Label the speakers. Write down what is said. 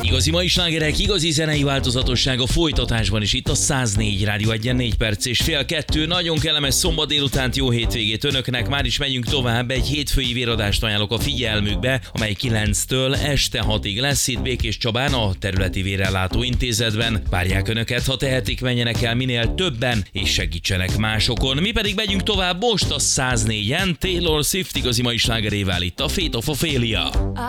Speaker 1: Igazi mai slágerek, igazi zenei változatosság a folytatásban is itt a 104 Rádió 1-en 4 perc és fél 2. Nagyon kellemes szombat délutánt, jó hétvégét önöknek. Már is megyünk tovább, egy hétfői véradást ajánlok a figyelmükbe, amely 9-től este 6-ig lesz itt Békés Csabán, a Területi Vérellátó Intézetben. Várják önöket, ha tehetik, menjenek el minél többen, és segítsenek másokon. Mi pedig megyünk tovább most a 104-en, Taylor Swift igazi mai slágerével itt a Fate of Ophelia.